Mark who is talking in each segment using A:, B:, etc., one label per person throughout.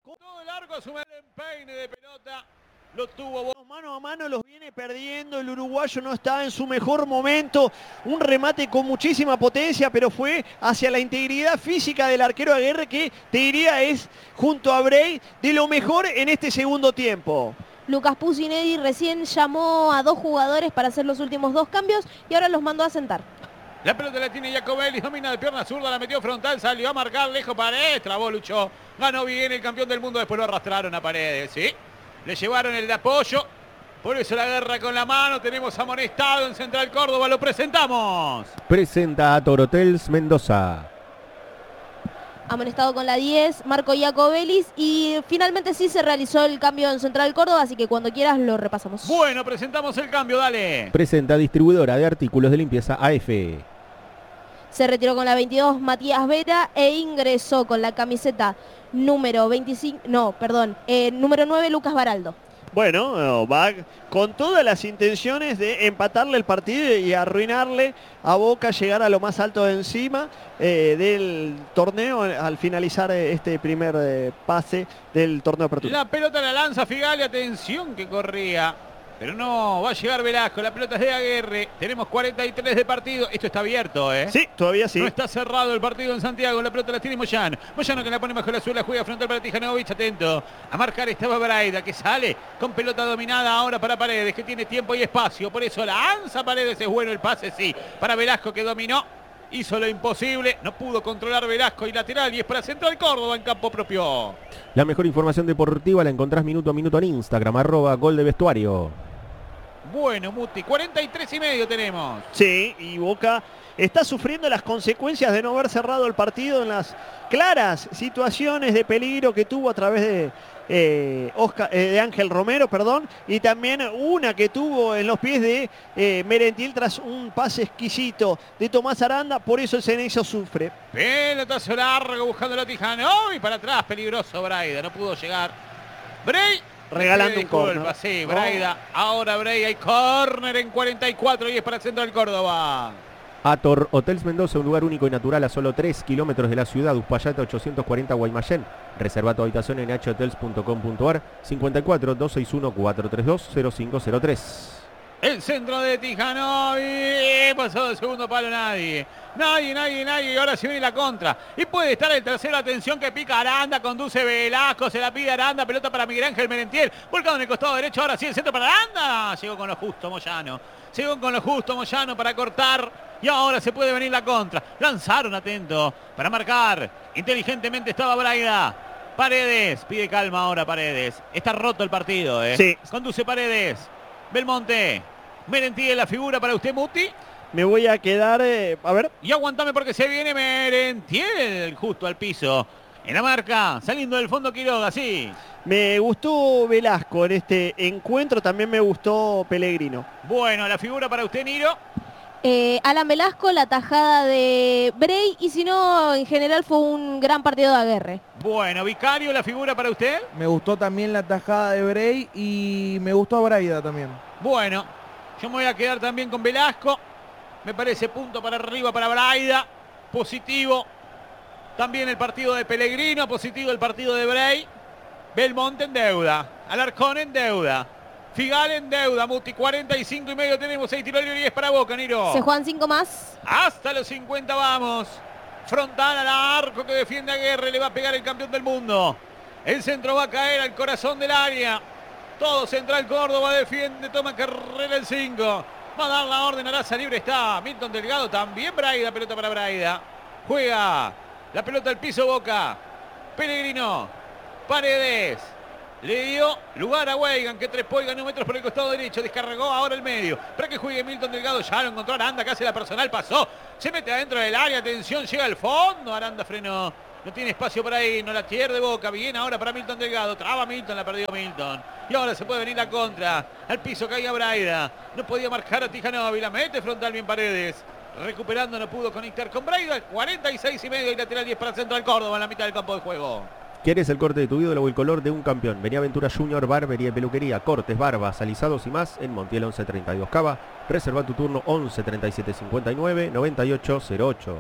A: Todo el arco, asume el empeine de pelota. Lo tuvo
B: mano a mano, los viene perdiendo. El uruguayo no está en su mejor momento. Un remate con muchísima potencia, pero fue hacia la integridad física del arquero Aguirre, que te diría es, junto a Bray, de lo mejor en este segundo tiempo.
C: Lucas Pusineri recién llamó a 2 jugadores para hacer los últimos 2 cambios y ahora los mandó a sentar.
A: La pelota la tiene Jacobelli, domina de pierna zurda, la metió frontal, salió a marcar lejos Paredes, trabó, luchó, ganó bien el campeón del mundo, después lo arrastraron a Paredes, ¿sí? Le llevaron el de apoyo, por eso la guerra con la mano, tenemos amonestado en Central Córdoba, lo presentamos.
D: Presenta a Hotels Mendoza.
C: Amonestado con la 10, Marco Jacobelli, y finalmente sí se realizó el cambio en Central Córdoba, así que cuando quieras lo repasamos.
A: Bueno, presentamos el cambio, dale.
D: Presenta distribuidora de artículos de limpieza AF.
C: Se retiró con la 22 Matías Vera e ingresó con la camiseta número 9 Lucas Baraldo.
B: Bueno, va con todas las intenciones de empatarle el partido y arruinarle a Boca, llegar a lo más alto de encima del torneo al finalizar este primer pase del torneo apertura.
A: La pelota la lanza Figali, atención que corría. Pero no, va a llegar Velasco, la pelota es de Aguirre. Tenemos 43 de partido. Esto está abierto, ¿eh?
B: Sí, todavía sí.
A: No está cerrado el partido en Santiago. La pelota la tiene Moyano. Moyano que la pone bajo la suela, juega frontal para Tijanovic, atento. A marcar estaba Braida, que sale con pelota dominada ahora para Paredes, que tiene tiempo y espacio. Por eso lanza Paredes, es bueno el pase, sí. Para Velasco que dominó, hizo lo imposible. No pudo controlar Velasco y lateral. Y es para Central Córdoba en campo propio.
D: La mejor información deportiva la encontrás minuto a minuto en Instagram, @goldevestuario.
A: Bueno, Muti, 43,5 tenemos.
B: Sí, y Boca está sufriendo las consecuencias de no haber cerrado el partido en las claras situaciones de peligro que tuvo a través de Ángel Romero, y también una que tuvo en los pies de Merentiel tras un pase exquisito de Tomás Aranda. Por eso el Ceneizo sufre.
A: Pelotazo largo buscando la Tijanovic, para atrás, peligroso Braida, no pudo llegar. Bray
B: regalando un córner.
A: Sí, Braida. Ahora Bray, hay córner en 44 y es para el Central Córdoba.
D: Ator Hotels Mendoza, un lugar único y natural a solo 3 kilómetros de la ciudad. Uspallata 840 Guaymallén. Reserva tu habitación en hotels.com.ar 54 261 432 0503.
A: El centro de Tijanovic, pasó de segundo palo nadie. Nadie, ahora se viene la contra. Y puede estar el tercero, atención que pica Aranda, conduce Velasco, se la pide Aranda, pelota para Miguel Ángel Merentiel, volcado en el costado derecho, ahora sí el centro para Aranda. Llegó con lo justo Moyano para cortar. Y ahora se puede venir la contra. Lanzaron, atento, para marcar. Inteligentemente estaba Braida. Paredes, pide calma ahora Paredes. Está roto el partido, ¿eh?
B: Sí.
A: Conduce Paredes. Belmonte. Merentiel, la figura para usted, Muti.
B: Me voy a quedar, a ver.
A: Y aguantame porque se viene Merentiel justo al piso. En la marca, saliendo del fondo Quiroga, sí.
B: Me gustó Velasco en este encuentro, también me gustó Pellegrino.
A: Bueno, la figura para usted, Niro.
C: Alan Velasco, la tajada de Bray, y si no, en general fue un gran partido de Aguirre.
A: Bueno, Vicario, la figura para usted.
E: Me gustó también la tajada de Bray y me gustó Braida también.
A: Bueno, yo me voy a quedar también con Velasco. Me parece punto para arriba para Braida. Positivo. También el partido de Pellegrino, positivo el partido de Bray. Belmonte en deuda. Alarcón en deuda. Figal en deuda, Muti, 45,5 tenemos, 6 tiros libres y es para Boca, Niro.
C: Se juegan 5 más.
A: Hasta los 50 vamos. Frontal al arco que defiende a Aguirre, le va a pegar el campeón del mundo. El centro va a caer al corazón del área. Todo Central Córdoba defiende, toma carrera el 5. Va a dar la orden, Araza libre está. Milton Delgado, también Braida, pelota para Braida. Juega la pelota al piso Boca. Pellegrino, Paredes. Le dio lugar a Weigan, que trepó y ganó metros por el costado derecho. Descargó ahora el medio. Para que juegue Milton Delgado. Ya lo encontró Aranda, que hace la personal. Pasó. Se mete adentro del área. Atención, llega al fondo. Aranda frenó. No tiene espacio para ahí. No la pierde Boca. Bien ahora para Milton Delgado. Traba Milton, la perdió Milton. Y ahora se puede venir la contra. Al piso caía Braida. No podía marcar a Tijanovic. La mete frontal bien Paredes. Recuperando, no pudo conectar con Braida. 46,5 y lateral 10 para Central Córdoba en la mitad del campo de juego.
D: ¿Quieres el corte de tu ídolo o el color de un campeón? Vení a Aventura Junior, barbería y peluquería, cortes, barbas, alisados y más en Montiel 1132 Cava. Reserva tu turno 11 37 59 98 08.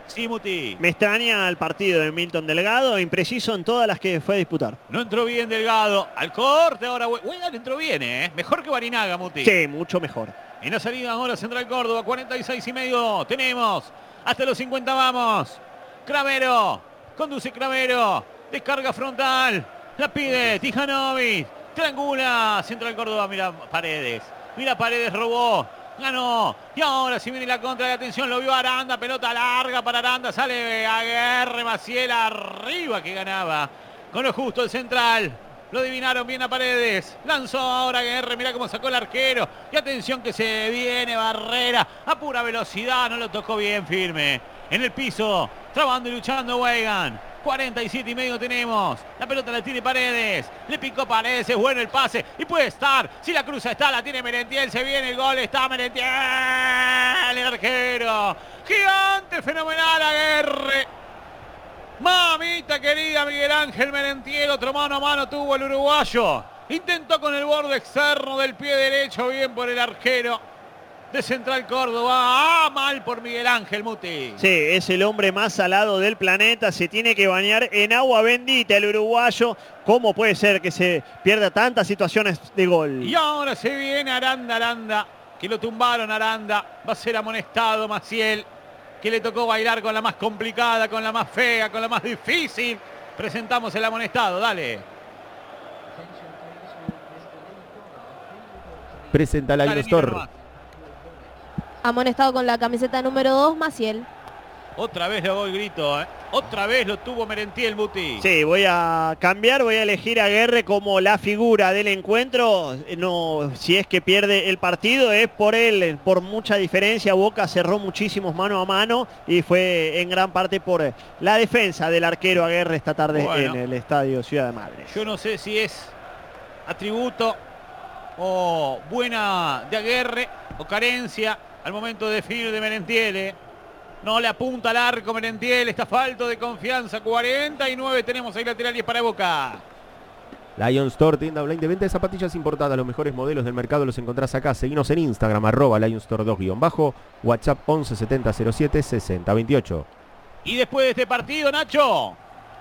A: Sí, Muti.
B: Me extraña el partido de Milton Delgado, impreciso en todas las que fue a disputar.
A: No entró bien Delgado. Al corte ahora. Weigand entró bien, ¿eh? Mejor que Barinaga, Muti.
B: Sí, mucho mejor.
A: En la salida ahora Central Córdoba, 46,5. Tenemos. Hasta los 50 vamos. Cravero. Conduce Cravero. Descarga frontal. La pide Tijanovic. Triangula. Central Córdoba. Mira Paredes. Mira Paredes, robó. Ganó. Y ahora si viene la contra de atención. Lo vio Aranda. Pelota larga para Aranda. Sale Aguerre. Maciel arriba que ganaba. Con lo justo el Central. Lo adivinaron bien a Paredes. Lanzó ahora Aguerre. Mira cómo sacó el arquero. Y atención que se viene Barrera. A pura velocidad. No lo tocó bien firme. En el piso. Trabando y luchando Weigand. 47,5 tenemos. La pelota la tiene Paredes. Le picó Paredes. Es bueno el pase. Y puede estar. Si la cruza está. La tiene Merentiel. Se viene el gol. Está Merentiel. El arquero. Gigante. Fenomenal Aguerre. Mamita querida, Miguel Ángel Merentiel. Otro mano a mano tuvo el uruguayo. Intentó con el borde externo del pie derecho. Bien por el arquero de Central Córdoba. Mal por Miguel Ángel, Muti.
B: Sí, es el hombre más salado del planeta. Se tiene que bañar en agua bendita el uruguayo. ¿Cómo puede ser que se pierda tantas situaciones de gol?
A: Y ahora se viene Aranda, que lo tumbaron Aranda. Va a ser amonestado Maciel, que le tocó bailar con la más complicada, con la más fea, con la más difícil. Presentamos el amonestado, dale.
D: Presenta la
A: Dale,
D: Store.
A: Nino, nomás.
C: Amonestado con la camiseta número 2, Maciel.
A: Otra vez le hago el grito, ¿eh? Otra vez lo tuvo Merentiel, Muti.
B: Sí, voy a cambiar, voy a elegir a Aguerre como la figura del encuentro. No, si es que pierde el partido es por él, por mucha diferencia. Boca cerró muchísimos mano a mano y fue en gran parte por la defensa del arquero Aguerre esta tarde
A: Bueno.
B: en el estadio Ciudad de Madrid.
A: Yo no sé si es atributo o buena de Aguerre o carencia al momento de definir de Merentiel, ¿eh? No le apunta al arco Merentiel, está falto de confianza. 49 tenemos ahí laterales para Boca.
D: Lion Store, tienda online de venta de zapatillas importadas. Los mejores modelos del mercado los encontrás acá. Seguinos en Instagram, @LionStore2_, WhatsApp 11 70 07 60 28.
A: Y después de este partido, Nacho.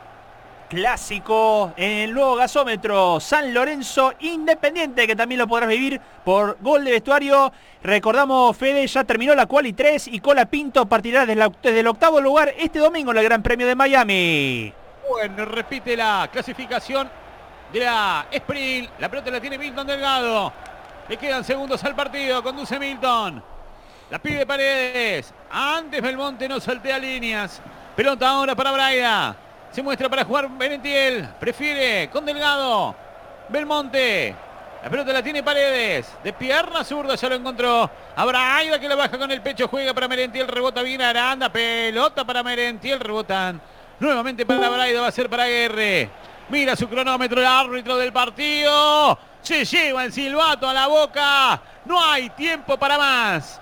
F: Clásico en el nuevo gasómetro San Lorenzo Independiente, que también lo podrás vivir por Gol de Vestuario. Recordamos, Fede, ya terminó la Quali 3 y Cola Pinto partirá desde el octavo lugar este domingo en el Gran Premio de Miami.
A: Bueno, repite la clasificación de la Sprint. La pelota la tiene Milton Delgado. Le quedan segundos al partido. Conduce Milton. La pide Paredes. Antes Belmonte no saltea líneas. Pelota ahora para Braida. Se muestra para jugar Merentiel. Prefiere con Delgado. Belmonte. La pelota la tiene Paredes. De pierna zurda ya lo encontró. A Braida que la baja con el pecho. Juega para Merentiel. Rebota bien Aranda. Pelota para Merentiel. Rebotan. Nuevamente para Braida. Va a ser para Aguerre. Mira su cronómetro el árbitro del partido. Se lleva el silbato a la boca. No hay tiempo para más.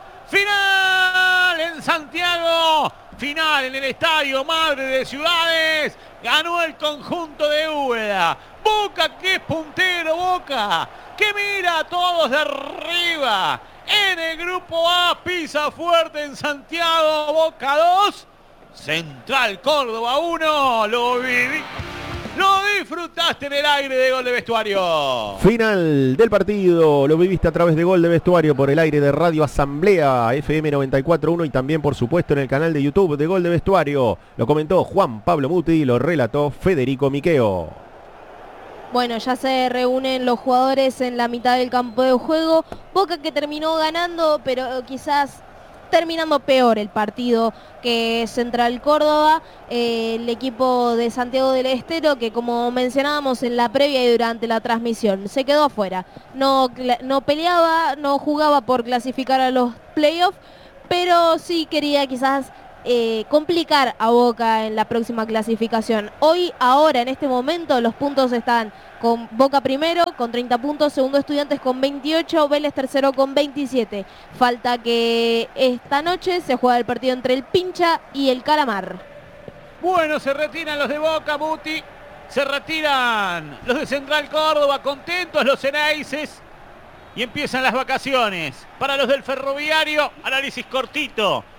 A: Final en Santiago. Final en el Estadio Madre de Ciudades. Ganó el conjunto de Úbeda. Boca que es puntero, Boca que mira a todos de arriba. En el grupo A pisa fuerte en Santiago. Boca 2. Central Córdoba 1. Lo viví. Lo disfrutaste en el aire de Gol de Vestuario.
D: Final del partido, lo viviste a través de Gol de Vestuario por el aire de Radio Asamblea FM 94.1 y también por supuesto en el canal de YouTube de Gol de Vestuario. Lo comentó Juan Pablo Muti y lo relató Federico Miqueo.
C: Bueno, ya se reúnen los jugadores en la mitad del campo de juego. Boca que terminó ganando, pero quizás terminando peor el partido que Central Córdoba. El equipo de Santiago del Estero, que como mencionábamos en la previa y durante la transmisión, se quedó afuera. No peleaba, no jugaba por clasificar a los playoffs, pero sí quería quizás complicar a Boca en la próxima clasificación. Hoy, ahora, en este momento, los puntos están con Boca primero con 30 puntos, segundo Estudiantes con 28, Vélez tercero con 27. Falta que esta noche se juega el partido entre el Pincha y el Calamar.
A: Bueno, se retiran los de Boca, Muti. Se retiran los de Central Córdoba, contentos los Ceneices. Y empiezan las vacaciones. Para los del Ferroviario, análisis cortito.